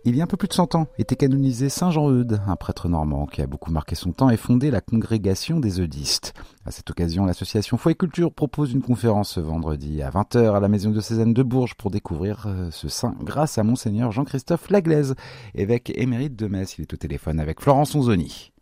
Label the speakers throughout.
Speaker 1: Il y a un peu plus de 100 ans, était canonisé Saint Jean-Eudes, un prêtre normand qui a beaucoup marqué son temps et fondé la congrégation des Eudistes. À cette occasion, l'association Foi et Culture propose une conférence ce vendredi à 20h à la maison diocésaine de Bourges pour découvrir ce saint grâce à Monseigneur Jean-Christophe Laglaise, évêque émérite de Metz. Il est au téléphone avec Florence Onzoni.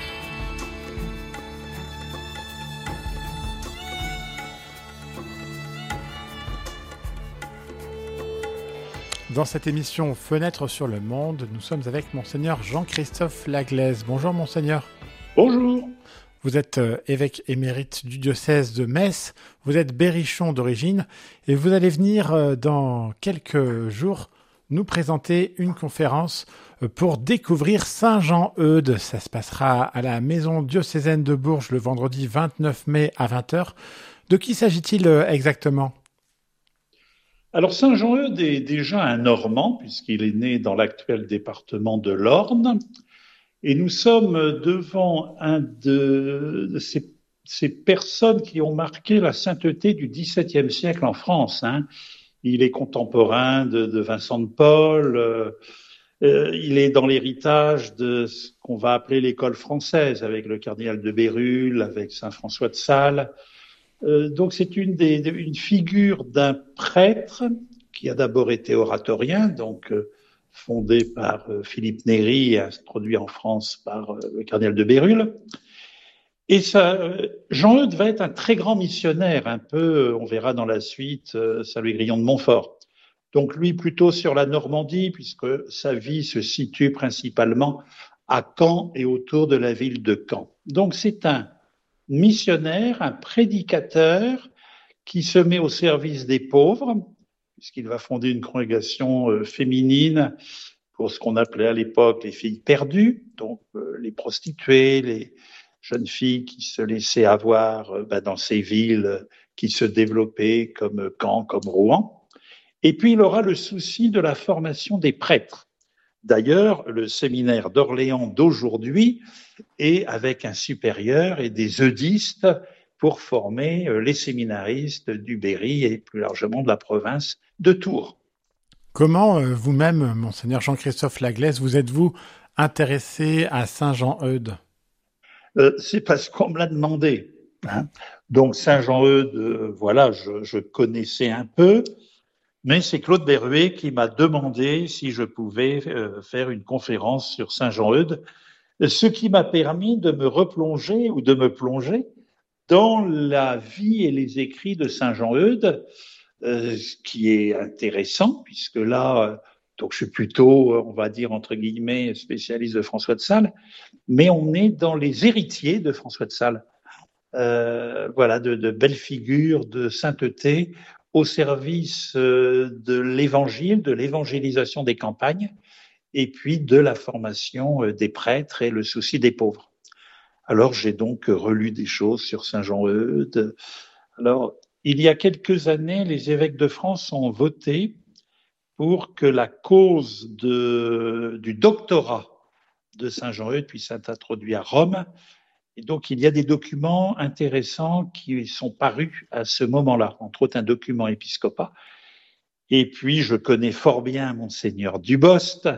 Speaker 2: Dans cette émission Fenêtre sur le monde, nous sommes avec Monseigneur Jean-Christophe Laglaise. Bonjour Monseigneur.
Speaker 3: Bonjour.
Speaker 2: Vous êtes évêque émérite du diocèse de Metz, vous êtes berrichon d'origine et vous allez venir dans quelques jours nous présenter une conférence pour découvrir Saint Jean-Eudes. Ça se passera à la maison diocésaine de Bourges le vendredi 29 mai à 20h. De qui s'agit-il exactement ?
Speaker 3: Alors Saint Jean-Eudes est déjà un Normand puisqu'il est né dans l'actuel département de l'Orne et nous sommes devant un de ces personnes qui ont marqué la sainteté du XVIIe siècle en France. Il est contemporain de Vincent de Paul, il est dans l'héritage de ce qu'on va appeler l'école française avec le cardinal de Bérulle, avec Saint François de Sales. Donc c'est une figure d'un prêtre qui a d'abord été oratorien, donc fondé par Philippe Néri et introduit en France par le cardinal de Bérulle. Et Jean-Eudes va être un très grand missionnaire, un peu, on verra dans la suite, Saint-Louis-Grillon de Montfort. Donc lui plutôt sur la Normandie, puisque sa vie se situe principalement à Caen et autour de la ville de Caen. Donc c'est un missionnaire, un prédicateur qui se met au service des pauvres, puisqu'il va fonder une congrégation féminine pour ce qu'on appelait à l'époque les filles perdues, donc les prostituées, les jeunes filles qui se laissaient avoir dans ces villes qui se développaient comme Caen, comme Rouen. Et puis il aura le souci de la formation des prêtres. D'ailleurs, le séminaire d'Orléans d'aujourd'hui est avec un supérieur et des eudistes pour former les séminaristes du Berry et plus largement de la province de Tours.
Speaker 2: Comment vous-même, Monseigneur Jean-Christophe Laglaise, vous êtes-vous intéressé à Saint Jean-Eudes ?
Speaker 3: C'est parce qu'on me l'a demandé. Donc Saint Jean-Eudes, voilà, je connaissais un peu. Mais c'est Claude Berruet qui m'a demandé si je pouvais faire une conférence sur Saint Jean-Eudes, ce qui m'a permis de me replonger ou de me plonger dans la vie et les écrits de Saint Jean-Eudes, ce qui est intéressant puisque là, donc je suis plutôt, on va dire entre guillemets, spécialiste de François de Sales, mais on est dans les héritiers de François de Sales. Voilà, de belles figures de sainteté au service de l'évangile, de l'évangélisation des campagnes, et puis de la formation des prêtres et le souci des pauvres. Alors j'ai donc relu des choses sur Saint Jean-Eudes. Alors, il y a quelques années, les évêques de France ont voté pour que la cause du doctorat de Saint Jean-Eudes puisse être introduite à Rome. Et donc, il y a des documents intéressants qui sont parus à ce moment-là, entre autres un document épiscopat. Et puis, je connais fort bien Monseigneur Dubost,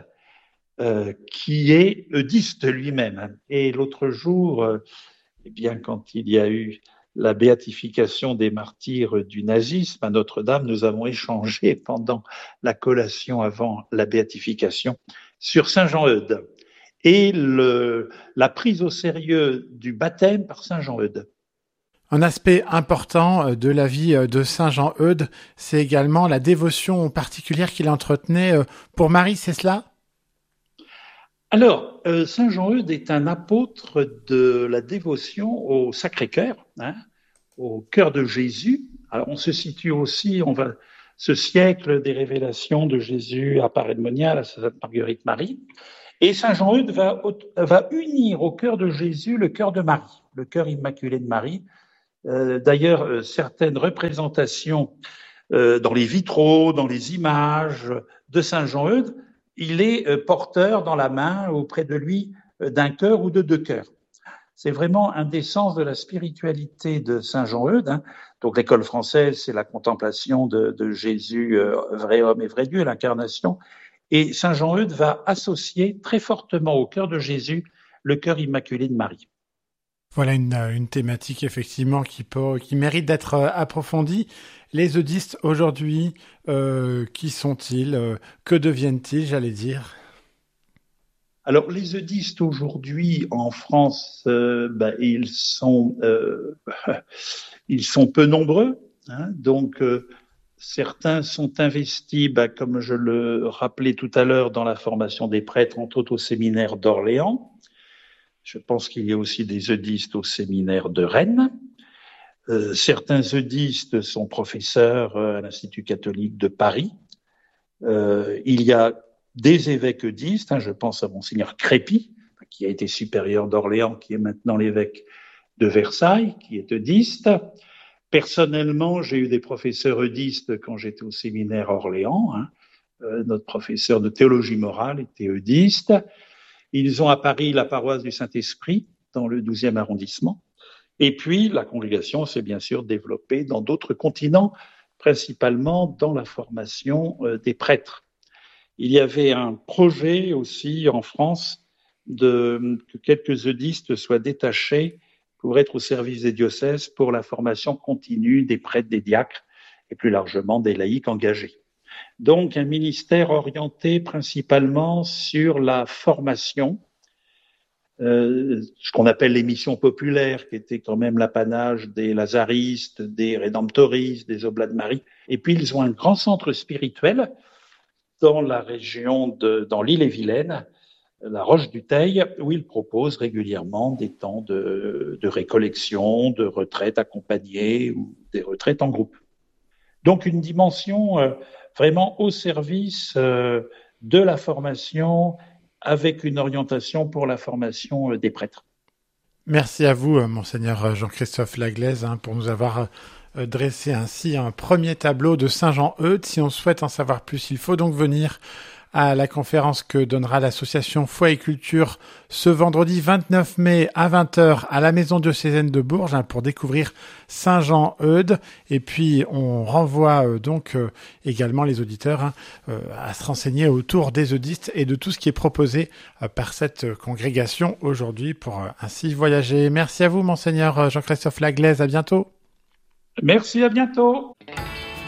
Speaker 3: qui est eudiste lui-même. Et l'autre jour, eh bien, quand il y a eu la béatification des martyrs du nazisme à Notre-Dame, nous avons échangé pendant la collation avant la béatification sur Saint Jean-Eudes et la prise au sérieux du baptême par Saint Jean-Eudes.
Speaker 2: Un aspect important de la vie de Saint Jean-Eudes, c'est également la dévotion particulière qu'il entretenait pour Marie, c'est cela ?
Speaker 3: Alors, Saint Jean-Eudes est un apôtre de la dévotion au Sacré-Cœur, au cœur de Jésus. Alors, on se situe aussi, ce siècle des révélations de Jésus à Paray-le-Monial, à Sainte Marguerite Marie. Et Saint Jean-Eudes va unir au cœur de Jésus le cœur de Marie, le cœur immaculé de Marie. D'ailleurs, certaines représentations dans les vitraux, dans les images de Saint Jean-Eudes, il est porteur dans la main, auprès de lui, d'un cœur ou de deux cœurs. C'est vraiment un des sens de la spiritualité de Saint Jean-Eudes. Donc l'école française, c'est la contemplation de Jésus, vrai homme et vrai Dieu, l'incarnation. Et Saint Jean-Eudes va associer très fortement au cœur de Jésus le cœur immaculé de Marie.
Speaker 2: Voilà une thématique effectivement qui mérite d'être approfondie. Les eudistes aujourd'hui, qui sont-ils? Que deviennent-ils, j'allais dire?
Speaker 3: Alors, les eudistes aujourd'hui en France, ils sont peu nombreux. Hein, donc, certains sont investis, comme je le rappelais tout à l'heure, dans la formation des prêtres, entre autres au séminaire d'Orléans. Je pense qu'il y a aussi des eudistes au séminaire de Rennes. Certains eudistes sont professeurs à l'Institut catholique de Paris. Il y a des évêques eudistes, je pense à Monseigneur Crépy, qui a été supérieur d'Orléans, qui est maintenant l'évêque de Versailles, qui est eudiste. Personnellement, j'ai eu des professeurs eudistes quand j'étais au séminaire Orléans. Notre professeur de théologie morale était eudiste. Ils ont à Paris la paroisse du Saint-Esprit, dans le 12e arrondissement. Et puis, la congrégation s'est bien sûr développée dans d'autres continents, principalement dans la formation des prêtres. Il y avait un projet aussi en France que quelques eudistes soient détachés pour être au service des diocèses pour la formation continue des prêtres, des diacres et plus largement des laïcs engagés. Donc, un ministère orienté principalement sur la formation, ce qu'on appelle les missions populaires, qui étaient quand même l'apanage des lazaristes, des rédemptoristes, des oblats de Marie. Et puis, ils ont un grand centre spirituel dans la région dans l'Ille-et-Vilaine, la Roche du Teil, où ils proposent régulièrement des temps de récollection, de retraite accompagnée ou des retraites en groupe. Donc, une dimension vraiment au service de la formation, avec une orientation pour la formation des prêtres.
Speaker 2: Merci à vous, Monseigneur Jean-Christophe Laglaise, pour nous avoir dressé ainsi un premier tableau de Saint Jean-Eudes. Si on souhaite en savoir plus, il faut donc venir à la conférence que donnera l'association Foi et Culture ce vendredi 29 mai à 20h à la maison diocésaine de Bourges pour découvrir Saint Jean-Eudes. Et puis on renvoie également les auditeurs à se renseigner autour des eudistes et de tout ce qui est proposé par cette congrégation aujourd'hui pour ainsi voyager. Merci à vous, Monseigneur Jean-Christophe Laglaise. À bientôt.
Speaker 3: Merci, à bientôt.